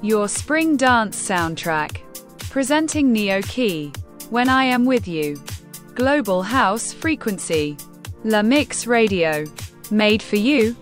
Your spring dance soundtrack. Presenting Neo Key. When I Am With You. Global House Frequency. La Mix Radio. Made for you,